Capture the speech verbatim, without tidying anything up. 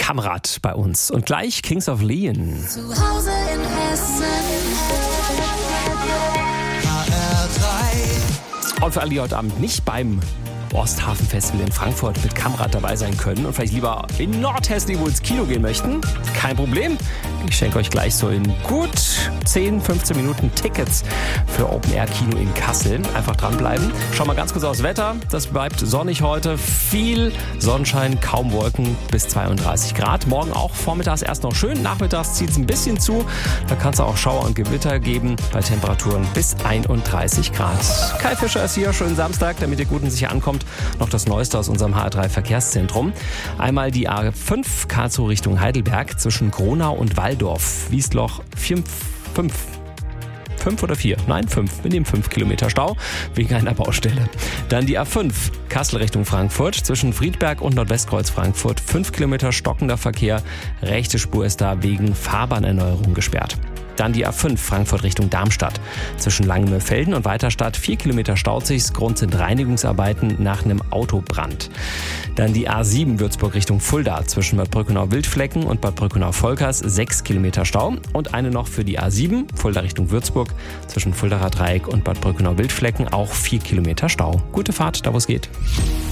Kamrad bei uns. Und gleich Kings of Leon. Zu Hause in Hessen. H R drei. Und für alle, die heute Abend nicht beim Osthafen-Festival in Frankfurt mit Kamrad dabei sein können und vielleicht lieber in Nordhessen irgendwo ins Kino gehen möchten, kein Problem. Ich schenke euch gleich so in gut zehn, fünfzehn Minuten Tickets für Open-Air-Kino in Kassel. Einfach dranbleiben. Schau mal ganz kurz aufs Wetter. Das bleibt sonnig heute. Viel Sonnenschein, kaum Wolken bis zweiunddreißig Grad. Morgen auch vormittags erst noch schön. Nachmittags zieht es ein bisschen zu. Da kann es auch Schauer und Gewitter geben bei Temperaturen bis einunddreißig Grad. Kai Fischer ist hier. Schönen Samstag, damit ihr gut und sicher ankommt. Noch das Neueste aus unserem H R drei Verkehrszentrum. Einmal die A fünf Karlsruhe Richtung Heidelberg zwischen Gronau und Walldorf. Wiesloch fünf, fünf. Fünf oder vier? Nein, fünf. Wir nehmen fünf Kilometer Stau wegen einer Baustelle. Dann die A fünf Kassel Richtung Frankfurt zwischen Friedberg und Nordwestkreuz Frankfurt. Fünf Kilometer stockender Verkehr. Rechte Spur ist da wegen Fahrbahnerneuerung gesperrt. Dann die A fünf Frankfurt Richtung Darmstadt. Zwischen Langenmöllfelden und Weiterstadt vier Kilometer staut sich. Grund sind Reinigungsarbeiten nach einem Autobrand. Dann die A sieben Würzburg Richtung Fulda. Zwischen Bad Brückenau-Wildflecken und Bad Brückenau-Volkers sechs Kilometer Stau. Und eine noch für die A sieben Fulda Richtung Würzburg. Zwischen Fuldaer Dreieck und Bad Brückenau-Wildflecken auch vier Kilometer Stau. Gute Fahrt, da wo es geht.